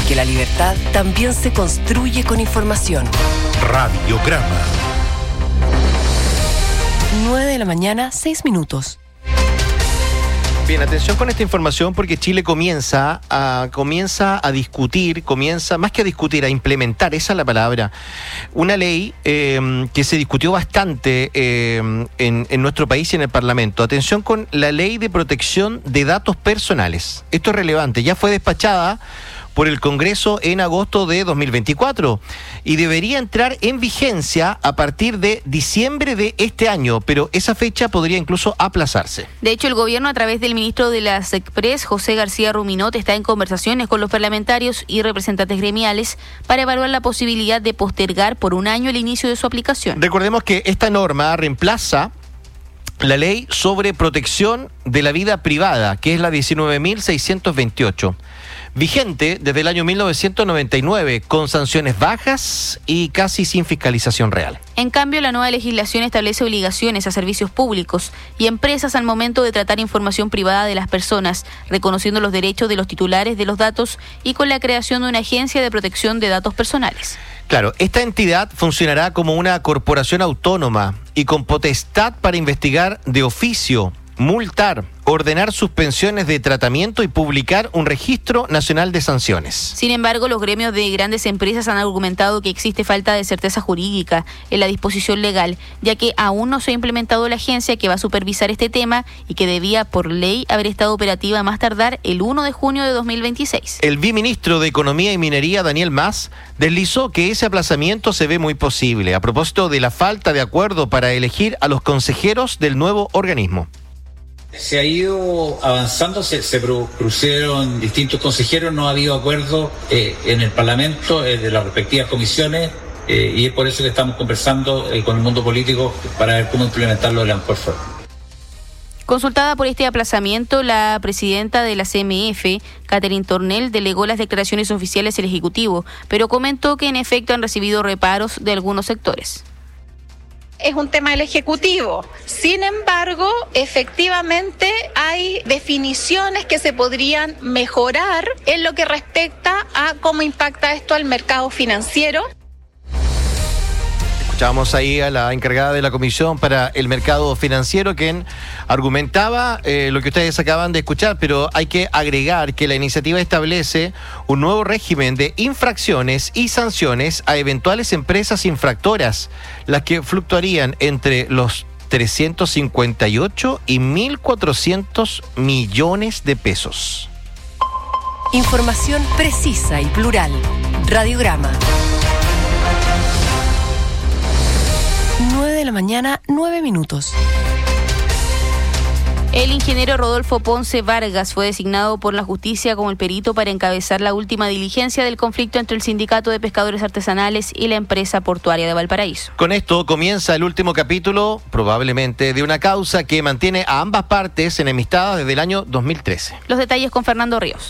Porque la libertad también se construye con información. Radiograma. 9:06 a.m. Bien, atención con esta información porque Chile comienza a discutir, más que a discutir, a implementar, esa es la palabra, una ley que se discutió bastante en nuestro país y en el Parlamento. Atención con la Ley de Protección de Datos Personales. Esto es relevante, ya fue despachada por el Congreso en agosto de 2024 y debería entrar en vigencia a partir de diciembre de este año, pero esa fecha podría incluso aplazarse. De hecho, el gobierno, a través del ministro de la SECPRES, José García Ruminot, está en conversaciones con los parlamentarios y representantes gremiales para evaluar la posibilidad de postergar por un año el inicio de su aplicación. Recordemos que esta norma reemplaza la ley sobre protección de la vida privada, que es la 19.628. Vigente desde el año 1999, con sanciones bajas y casi sin fiscalización real. En cambio, la nueva legislación establece obligaciones a servicios públicos y empresas al momento de tratar información privada de las personas, reconociendo los derechos de los titulares de los datos y con la creación de una agencia de protección de datos personales. Claro, esta entidad funcionará como una corporación autónoma y con potestad para investigar de oficio, multar, ordenar suspensiones de tratamiento y publicar un registro nacional de sanciones. Sin embargo, los gremios de grandes empresas han argumentado que existe falta de certeza jurídica en la disposición legal, ya que aún no se ha implementado la agencia que va a supervisar este tema y que debía, por ley, haber estado operativa a más tardar el 1 de junio de 2026. El viceministro de Economía y Minería, Daniel Mas, deslizó que ese aplazamiento se ve muy posible a propósito de la falta de acuerdo para elegir a los consejeros del nuevo organismo. Se ha ido avanzando, se propusieron distintos consejeros, no ha habido acuerdo en el Parlamento de las respectivas comisiones y es por eso que estamos conversando con el mundo político para ver cómo implementarlo de la mejor forma. Consultada por este aplazamiento, la presidenta de la CMF, Catherine Tornel, delegó las declaraciones oficiales al Ejecutivo, pero comentó que en efecto han recibido reparos de algunos sectores. Es un tema del Ejecutivo. Sin embargo, efectivamente hay definiciones que se podrían mejorar en lo que respecta a cómo impacta esto al mercado financiero. Escuchábamos ahí a la encargada de la Comisión para el Mercado Financiero, quien argumentaba lo que ustedes acaban de escuchar, pero hay que agregar que la iniciativa establece un nuevo régimen de infracciones y sanciones a eventuales empresas infractoras, las que fluctuarían entre los 358 y 1.400 millones de pesos. Información precisa y plural. Radiograma. 9:09 a.m. El ingeniero Rodolfo Ponce Vargas fue designado por la justicia como el perito para encabezar la última diligencia del conflicto entre el Sindicato de Pescadores Artesanales y la empresa portuaria de Valparaíso. Con esto comienza el último capítulo, probablemente, de una causa que mantiene a ambas partes enemistadas desde el año 2013. Los detalles con Fernando Ríos.